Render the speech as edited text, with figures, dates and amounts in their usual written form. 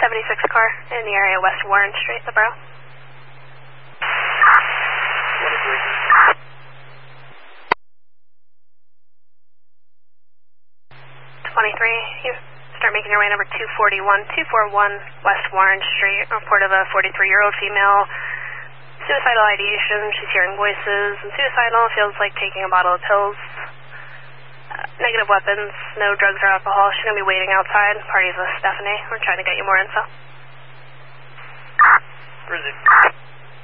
76 car in the area West Warren Street, the Borough. 23, you start making your way number 241 West Warren Street. Report of a 43-year-old female. Suicidal ideation, she's hearing voices and suicidal, feels like taking a bottle of pills. Negative weapons, no drugs or alcohol. She's going to be waiting outside. Party's with Stephanie. We're trying to get you more info. Where is it?